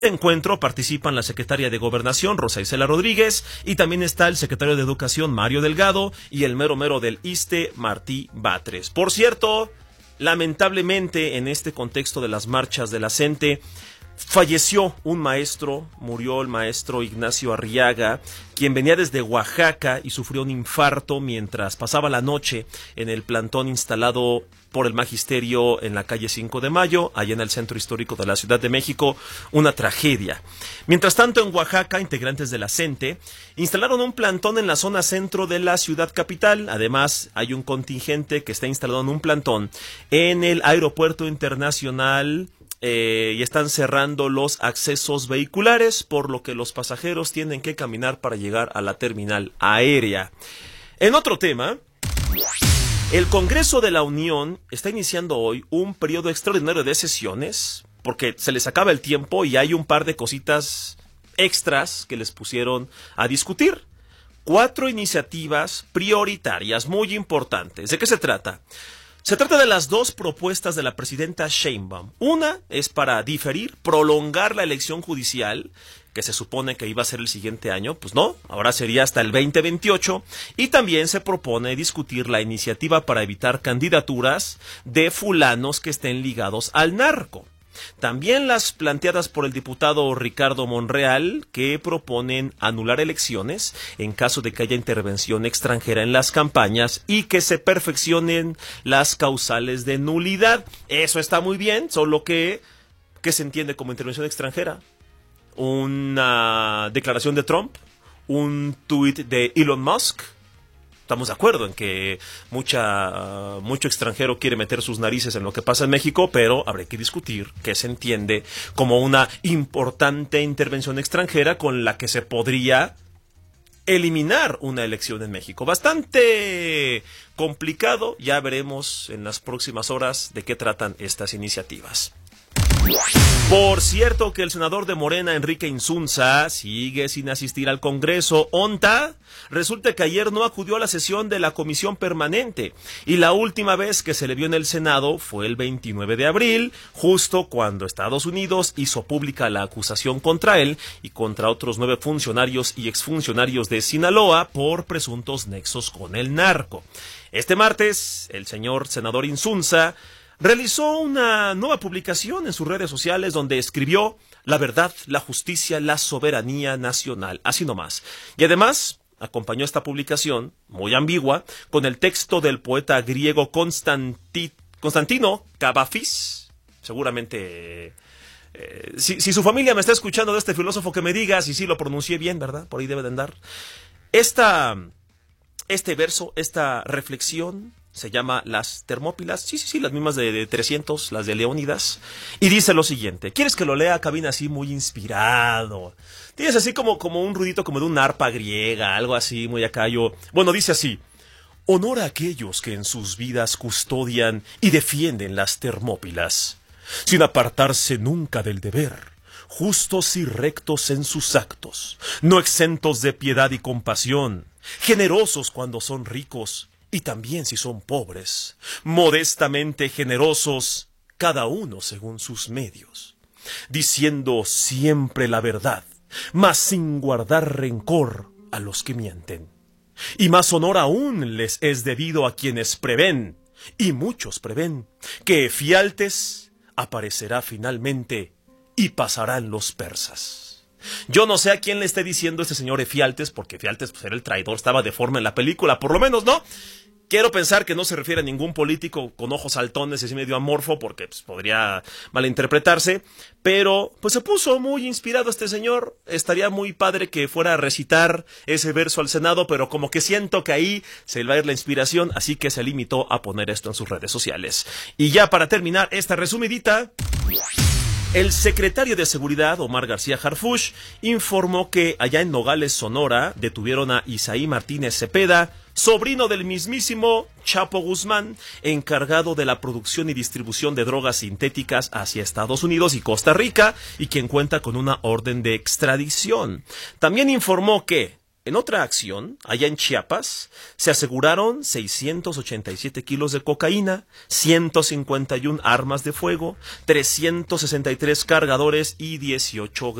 encuentro participan la secretaria de Gobernación, Rosa Isela Rodríguez, y también está el secretario de Educación, Mario Delgado, y el mero mero del ISSSTE, Martí Batres. Por cierto, lamentablemente, en este contexto de las marchas de la CENTE, falleció un maestro, murió el maestro Ignacio Arriaga, quien venía desde Oaxaca y sufrió un infarto mientras pasaba la noche en el plantón instalado por el Magisterio en la calle 5 de Mayo, allá en el centro histórico de la Ciudad de México, una tragedia. Mientras tanto, en Oaxaca, integrantes de la CENTE instalaron un plantón en la zona centro de la ciudad capital. Además, hay un contingente que está instalado en un plantón en el Aeropuerto Internacional y están cerrando los accesos vehiculares, por lo que los pasajeros tienen que caminar para llegar a la terminal aérea. En otro tema, el Congreso de la Unión está iniciando hoy un periodo extraordinario de sesiones, porque se les acaba el tiempo y hay un par de cositas extras que les pusieron a discutir. 4 iniciativas prioritarias muy importantes. ¿De qué se trata? Se trata de las 2 propuestas de la presidenta Sheinbaum. Una es para prolongar la elección judicial, que se supone que iba a ser el siguiente año, pues no, ahora sería hasta el 2028, y también se propone discutir la iniciativa para evitar candidaturas de fulanos que estén ligados al narco. También las planteadas por el diputado Ricardo Monreal, que proponen anular elecciones en caso de que haya intervención extranjera en las campañas y que se perfeccionen las causales de nulidad. Eso está muy bien, solo que ¿qué se entiende como intervención extranjera? ¿Una declaración de Trump? ¿Un tuit de Elon Musk? Estamos de acuerdo en que mucho extranjero quiere meter sus narices en lo que pasa en México, pero habrá que discutir qué se entiende como una importante intervención extranjera con la que se podría eliminar una elección en México. Bastante complicado, ya veremos en las próximas horas de qué tratan estas iniciativas. Por cierto que el senador de Morena, Enrique Insunza, sigue sin asistir al Congreso. ¿Onta? Resulta que ayer no acudió a la sesión de la Comisión Permanente y la última vez que se le vio en el Senado fue el 29 de abril, justo cuando Estados Unidos hizo pública la acusación contra él y contra otros 9 funcionarios y exfuncionarios de Sinaloa por presuntos nexos con el narco. Este martes, el señor senador Insunza realizó una nueva publicación en sus redes sociales donde escribió la verdad, la justicia, la soberanía nacional, así nomás. Y además acompañó esta publicación, muy ambigua, con el texto del poeta griego Constantino Cavafis. Seguramente, si su familia me está escuchando de este filósofo, que me diga si sí lo pronuncié bien, ¿verdad? Por ahí debe de andar. Este verso, esta reflexión, se llama Las Termópilas, sí, las mismas de 300, las de Leónidas, y dice lo siguiente. ¿Quieres que lo lea, Cabina, así muy inspirado? Tienes así como un ruidito como de una arpa griega, algo así muy acá. Bueno, dice así: honor a aquellos que en sus vidas custodian y defienden las Termópilas, sin apartarse nunca del deber, justos y rectos en sus actos, no exentos de piedad y compasión, generosos cuando son ricos, y también si son pobres, modestamente generosos, cada uno según sus medios, diciendo siempre la verdad, mas sin guardar rencor a los que mienten. Y más honor aún les es debido a quienes prevén, y muchos prevén, que Efialtes aparecerá finalmente y pasarán los persas. Yo no sé a quién le esté diciendo este señor Efialtes, porque Efialtes pues, era el traidor, estaba deforme en la película, por lo menos, ¿no? Quiero pensar que no se refiere a ningún político con ojos saltones y así medio amorfo, porque pues, podría malinterpretarse, pero pues se puso muy inspirado este señor. Estaría muy padre que fuera a recitar ese verso al Senado, pero como que siento que ahí se le va a ir la inspiración, así que se limitó a poner esto en sus redes sociales. Y ya para terminar esta resumidita, el secretario de Seguridad, Omar García Harfuch, informó que allá en Nogales, Sonora, detuvieron a Isaí Martínez Cepeda, sobrino del mismísimo Chapo Guzmán, encargado de la producción y distribución de drogas sintéticas hacia Estados Unidos y Costa Rica, y quien cuenta con una orden de extradición. También informó que En otra acción, allá en Chiapas, se aseguraron 687 kilos de cocaína, 151 armas de fuego, 363 cargadores y 18